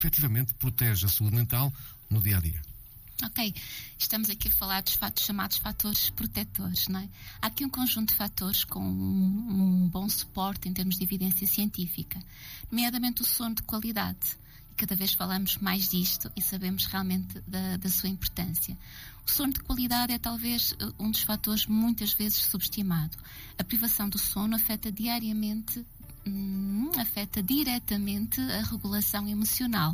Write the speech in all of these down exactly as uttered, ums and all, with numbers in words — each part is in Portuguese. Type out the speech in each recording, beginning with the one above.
efetivamente protege a saúde mental no dia-a-dia? Ok, estamos aqui a falar dos fatos, chamados fatores protetores, não é? Há aqui um conjunto de fatores com um, um bom suporte em termos de evidência científica, nomeadamente o sono de qualidade. E cada vez falamos mais disto e sabemos realmente da, da sua importância. O sono de qualidade é talvez um dos fatores muitas vezes subestimado. A privação do sono afeta diariamente, hum, afeta diretamente a regulação emocional.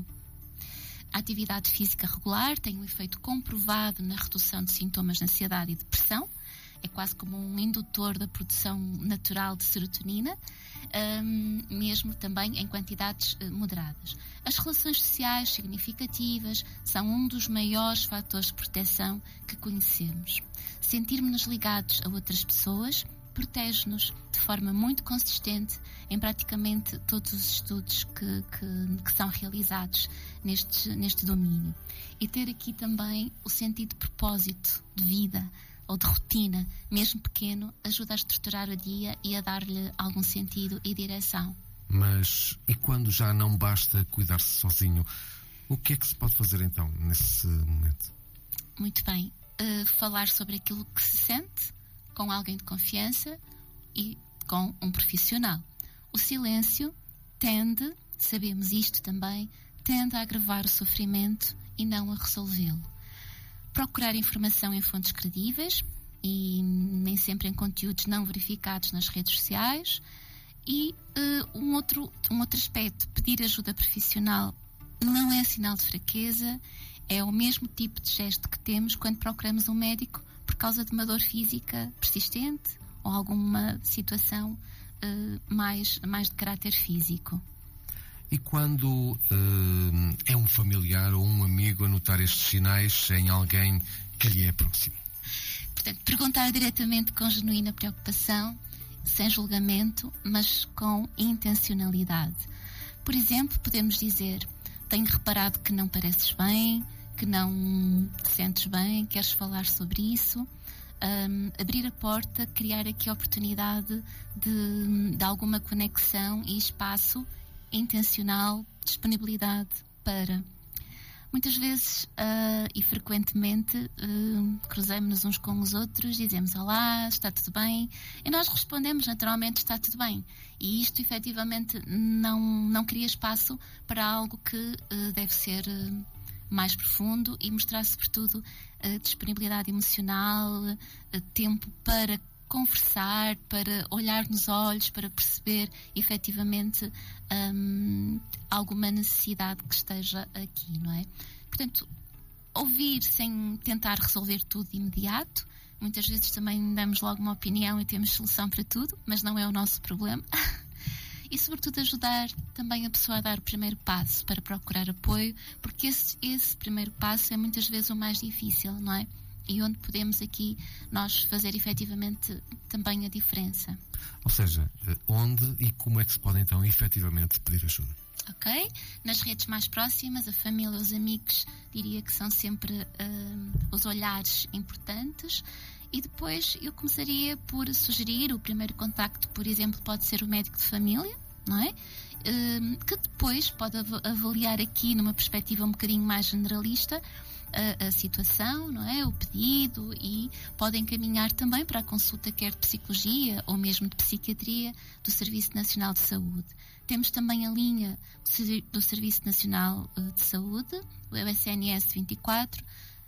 A atividade física regular tem um efeito comprovado na redução de sintomas de ansiedade e depressão. É quase como um indutor da produção natural de serotonina, um, mesmo também em quantidades uh, moderadas. As relações sociais significativas são um dos maiores fatores de proteção que conhecemos. Sentirmos-nos ligados a outras pessoas protege-nos de forma muito consistente em praticamente todos os estudos que, que, que são realizados neste, neste domínio. E ter aqui também o sentido de propósito, de vida ou de rotina, mesmo pequeno, ajuda a estruturar o dia e a dar-lhe algum sentido e direção. Mas e quando já não basta cuidar-se sozinho, o que é que se pode fazer então nesse momento? Muito bem. Uh, falar sobre aquilo que se sente com alguém de confiança e com um profissional. O silêncio tende, sabemos isto também, tende a agravar o sofrimento e não a resolvê-lo. Procurar informação em fontes credíveis e nem sempre em conteúdos não verificados nas redes sociais. E uh, um, outro, um outro aspecto, pedir ajuda profissional não é sinal de fraqueza, é o mesmo tipo de gesto que temos quando procuramos um médico por causa de uma dor física persistente ou alguma situação uh, mais, mais de caráter físico. E quando uh, é um familiar ou um amigo a notar estes sinais em alguém que lhe é próximo? Portanto, perguntar diretamente com genuína preocupação, sem julgamento, mas com intencionalidade. Por exemplo, podemos dizer: tenho reparado que não pareces bem, que não te sentes bem, queres falar sobre isso? Um, abrir a porta, criar aqui a oportunidade de, de alguma conexão e espaço intencional, disponibilidade para. Muitas vezes uh, e frequentemente uh, cruzamos-nos uns com os outros, dizemos olá, está tudo bem? E nós respondemos naturalmente está tudo bem. E isto efetivamente não, não cria espaço para algo que uh, deve ser uh, mais profundo e mostrar sobretudo uh, disponibilidade emocional, uh, tempo para conversar, para olhar nos olhos, para perceber efetivamente um, alguma necessidade que esteja aqui, não é? Portanto, ouvir sem tentar resolver tudo de imediato. Muitas vezes também damos logo uma opinião e temos solução para tudo, mas não é o nosso problema. E sobretudo ajudar também a pessoa a dar o primeiro passo para procurar apoio, porque esse, esse primeiro passo é muitas vezes o mais difícil, não é? E onde podemos aqui nós fazer efetivamente também a diferença. Ou seja, onde e como é que se pode então efetivamente pedir ajuda? Ok? Nas redes mais próximas, a família, os amigos, diria que são sempre uh, os olhares importantes. E depois eu começaria por sugerir o primeiro contacto, por exemplo, pode ser o médico de família, não é? Uh, que depois pode av- avaliar aqui numa perspectiva um bocadinho mais generalista A, a situação, não é? O pedido, e podem encaminhar também para a consulta quer de psicologia ou mesmo de psiquiatria do Serviço Nacional de Saúde. Temos também a linha do Serviço Nacional de Saúde, o S N S vinte e quatro,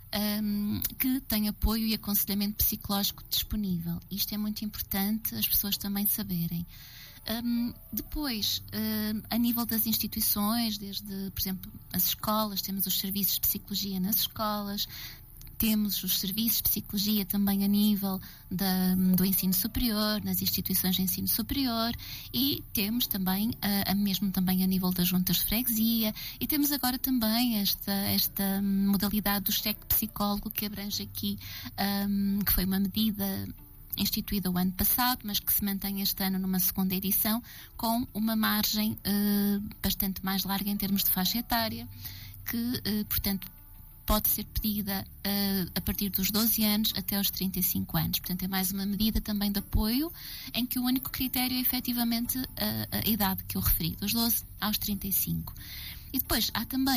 um, que tem apoio e aconselhamento psicológico disponível. Isto é muito importante as pessoas também saberem. Um, depois, um, a nível das instituições, desde, por exemplo, as escolas, temos os serviços de psicologia nas escolas, temos os serviços de psicologia também a nível da, do ensino superior, nas instituições de ensino superior, e temos também, a, a mesmo também a nível das juntas de freguesia, e temos agora também esta, esta modalidade do cheque psicólogo que abrange aqui, um, que foi uma medida instituída o ano passado, mas que se mantém este ano numa segunda edição, com uma margem uh, bastante mais larga em termos de faixa etária, que, uh, portanto, pode ser pedida uh, a partir dos doze anos até aos trinta e cinco anos. Portanto, é mais uma medida também de apoio, em que o único critério é efetivamente a, a idade que eu referi, dos doze aos trinta e cinco. E depois há também